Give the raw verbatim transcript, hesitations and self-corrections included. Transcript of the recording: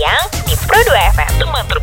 siang di Pro dua F M. Teman terbaik